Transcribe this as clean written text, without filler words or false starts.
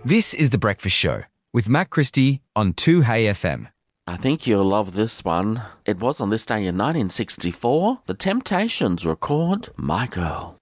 This is The Breakfast Show with Matt Christie on 2Hey FM. I think you'll love this one. It was on this day in 1964. The Temptations record My Girl.